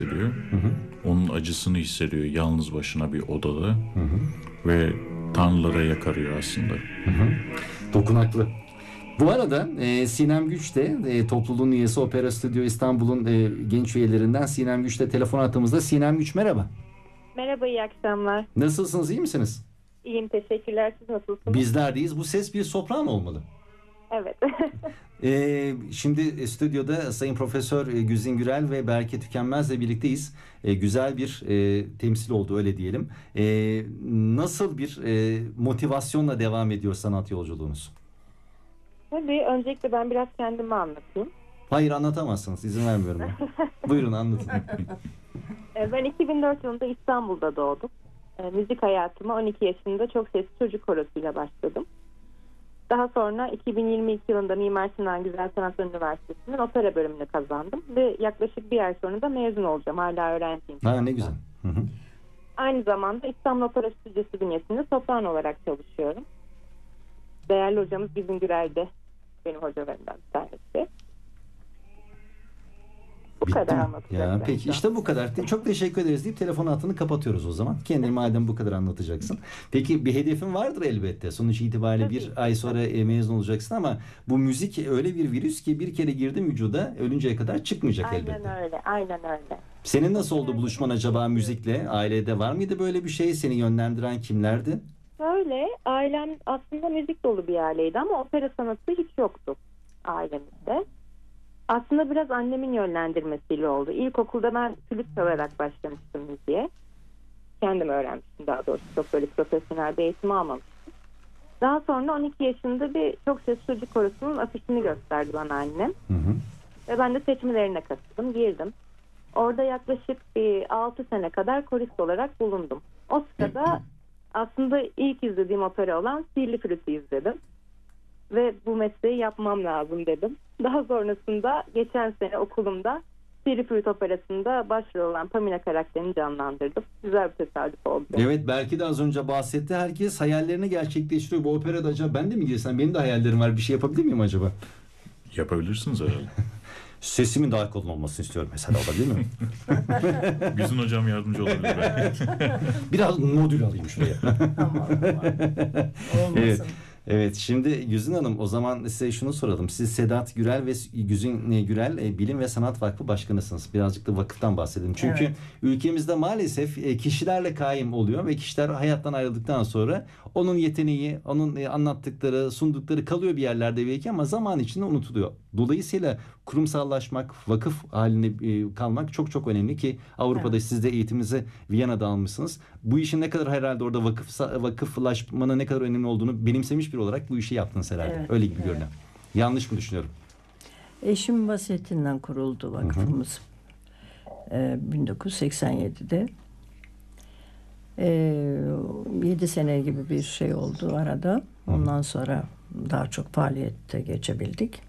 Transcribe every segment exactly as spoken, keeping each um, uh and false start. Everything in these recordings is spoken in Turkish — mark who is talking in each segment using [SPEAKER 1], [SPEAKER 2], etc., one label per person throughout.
[SPEAKER 1] hissediyor. Hı hı. Onun acısını hissediyor yalnız başına bir odada. Hı hı. Ve tanrılara yakarıyor aslında.
[SPEAKER 2] Hı hı. Dokunaklı. Bu arada e, Sinem Güç de e, topluluğun üyesi, Opera Stüdyo İstanbul'un e, genç üyelerinden Sinem Güç de telefon attığımızda. Sinem Güç, merhaba.
[SPEAKER 3] Merhaba, iyi akşamlar.
[SPEAKER 2] Nasılsınız, iyi misiniz?
[SPEAKER 3] İyiyim, teşekkürler. Siz nasılsınız?
[SPEAKER 2] Bizler deyiz. Bu ses bir sopran olmalı.
[SPEAKER 3] Evet.
[SPEAKER 2] ee, şimdi stüdyoda Sayın Profesör Güzin Gürel ve Berke Tükenmez'le birlikteyiz. Ee, güzel bir e, temsil oldu, öyle diyelim. Ee, nasıl bir e, motivasyonla devam ediyor sanat yolculuğunuz?
[SPEAKER 3] Tabii, öncelikle ben biraz kendimi anlatayım.
[SPEAKER 2] Hayır, anlatamazsınız. İzin vermiyorum ben. Buyurun, anlatın.
[SPEAKER 3] Ben iki bin dört yılında İstanbul'da doğdum. Müzik hayatıma on iki yaşında çok sesli çocuk korosuyla başladım. Daha sonra iki bin yirmi iki yılında Mimar Sinan Güzel Sanatlar Üniversitesi'nin opera bölümünü kazandım. Ve yaklaşık bir ay sonra da mezun olacağım. Hala öğrenciyim.
[SPEAKER 2] Ha, ne güzel. Hı hı.
[SPEAKER 3] Aynı zamanda İstanbul Opera Stüdyosu bünyesinde sopran olarak çalışıyorum. Değerli hocamız Güzin Gürel de benim hocalarımdan bir tanesi. Bu
[SPEAKER 2] Bitti
[SPEAKER 3] kadar
[SPEAKER 2] mi?
[SPEAKER 3] anlatacağım.
[SPEAKER 2] Ya, peki işte bu kadar. Çok teşekkür ederiz deyip telefon hattını kapatıyoruz o zaman. Kendini madem bu kadar anlatacaksın. Peki bir hedefin vardır elbette. Sonuç itibariyle
[SPEAKER 3] Tabii.
[SPEAKER 2] bir ay sonra mezun olacaksın ama bu müzik öyle bir virüs ki bir kere girdi vücuda ölünceye kadar çıkmayacak
[SPEAKER 3] Aynen
[SPEAKER 2] elbette.
[SPEAKER 3] Aynen öyle. Aynen öyle.
[SPEAKER 2] Senin nasıl oldu buluşman acaba müzikle? Ailede var mıydı böyle bir şey? Seni yönlendiren kimlerdi?
[SPEAKER 3] Şöyle, ailem aslında müzik dolu bir aileydi ama opera sanatı hiç yoktu ailemizde. Aslında biraz annemin yönlendirmesiyle oldu. İlkokulda ben flüt çalarak başlamıştım müziğe. Kendim öğrenmiştim daha doğrusu. Çok böyle profesyonel bir eğitim almamıştım. Daha sonra on iki yaşında bir çok sesli çocuk korosunun afişini gösterdi bana annem.
[SPEAKER 2] Hı hı.
[SPEAKER 3] Ve ben de seçmelerine katıldım, girdim. Orada yaklaşık bir altı sene kadar korist olarak bulundum. O sırada aslında ilk izlediğim opera olan Sihirli Flüt'ü izledim. Ve bu mesleği yapmam lazım dedim. Daha sonrasında geçen sene okulumda Sihirli Flüt operasında başrol olan Pamina karakterini canlandırdım. Güzel bir tesadüf oldu.
[SPEAKER 2] Evet, belki de az önce bahsetti. Herkes hayallerini gerçekleştiriyor. Bu operada acaba ben de mi girsem? Benim de hayallerim var. Bir şey yapabilir miyim acaba?
[SPEAKER 1] Yapabilirsiniz herhalde.
[SPEAKER 2] Sesimin daha kalın olmasını istiyorum mesela, olabilir mi?
[SPEAKER 1] Güzin hocam yardımcı olabilir belki.
[SPEAKER 2] Biraz modül alayım şuraya.
[SPEAKER 4] Tamam, tamam. Olmasın.
[SPEAKER 2] Evet. Evet, şimdi Güzin Hanım, o zaman size şunu soralım. Siz Sedat Gürel ve Güzin Gürel Bilim ve Sanat Vakfı Başkanısınız. Birazcık da vakıftan bahsedelim. Çünkü
[SPEAKER 4] Evet.
[SPEAKER 2] ülkemizde maalesef kişilerle kaim oluyor ve kişiler hayattan ayrıldıktan sonra onun yeteneği, onun anlattıkları, sundukları kalıyor bir yerlerde belki ama zaman içinde unutuluyor. Dolayısıyla kurumsallaşmak, vakıf haline kalmak çok çok önemli ki Avrupa'da evet. Siz de eğitiminizi Viyana'da almışsınız. Bu işin ne kadar herhalde orada vakıf vakıflaşmanın ne kadar önemli olduğunu benimsemiş biri olarak bu işi yaptınız herhalde.
[SPEAKER 4] Evet,
[SPEAKER 2] öyle gibi
[SPEAKER 4] evet.
[SPEAKER 2] görünüyor. Yanlış mı düşünüyorum?
[SPEAKER 4] Eşim vasiyetinden kuruldu vakfımız. Ee, bin dokuz yüz seksen yedide. Ee, yedi sene gibi bir şey oldu arada. Ondan sonra daha çok faaliyette geçebildik.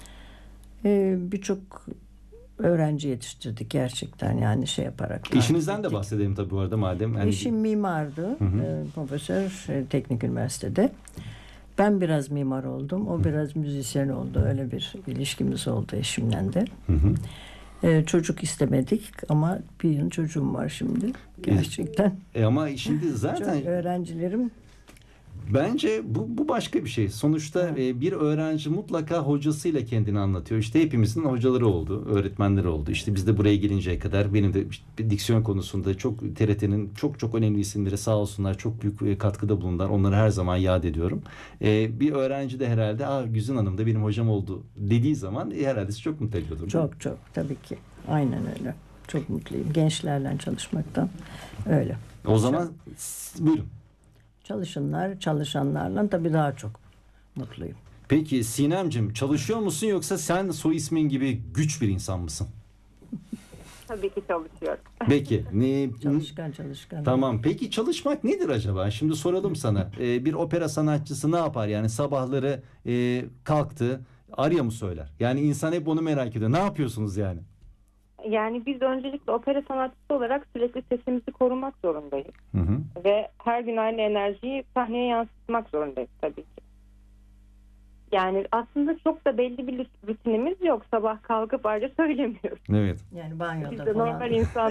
[SPEAKER 4] Ee, Birçok öğrenci yetiştirdik gerçekten, yani şey yaparak.
[SPEAKER 2] İşinizden de bahsedelim tabii bu arada madem. Yani...
[SPEAKER 4] Eşim mimardı. Hı hı. E, profesör e, teknik üniversitede. Ben biraz mimar oldum. O biraz müzisyen oldu. Öyle bir ilişkimiz oldu eşimle de. Hı hı. E, çocuk istemedik ama bir yıl çocuğum var şimdi. Gerçekten.
[SPEAKER 2] E ama şimdi zaten...
[SPEAKER 4] Çok öğrencilerim...
[SPEAKER 2] Bence bu, bu başka bir şey. Sonuçta e, bir öğrenci mutlaka hocasıyla kendini anlatıyor. İşte hepimizin hocaları oldu, öğretmenleri oldu. İşte biz de buraya gelinceye kadar benim de işte diksiyon konusunda çok T R T'nin çok çok önemli isimleri sağ olsunlar çok büyük e, katkıda bulundular. Onları her zaman yad ediyorum. E, bir öğrenci de herhalde "Aa, Güzin Hanım da benim hocam oldu" dediği zaman e, herhalde sizi çok mutlu ediyordur.
[SPEAKER 4] Çok çok tabii ki. Aynen öyle. Çok mutluyum. Gençlerle çalışmaktan öyle.
[SPEAKER 2] O zaman buyurun.
[SPEAKER 4] Çalışanlar, çalışanlarla tabii daha çok mutluyum.
[SPEAKER 2] Peki Sinemciğim, çalışıyor musun yoksa sen soy ismin gibi güç bir insan mısın?
[SPEAKER 3] Tabii ki çalışıyorum.
[SPEAKER 2] Peki. Ne,
[SPEAKER 4] çalışkan çalışkan.
[SPEAKER 2] Tamam. Peki çalışmak nedir acaba? Şimdi soralım sana. Ee, bir opera sanatçısı ne yapar? Yani sabahları e, kalktı, arya mı söyler? Yani insan hep onu merak ediyor. Ne yapıyorsunuz yani?
[SPEAKER 3] Yani biz öncelikle opera sanatçısı olarak sürekli sesimizi korumak zorundayız.
[SPEAKER 2] Hı hı.
[SPEAKER 3] Ve her gün aynı enerjiyi sahneye yansıtmak zorundayız tabii ki. Yani aslında çok da belli bir rutinimiz yok. Sabah kalkıp ayrıca söylemiyoruz.
[SPEAKER 2] Evet.
[SPEAKER 4] Yani banyoda
[SPEAKER 3] Biz de
[SPEAKER 4] falan.
[SPEAKER 3] normal insan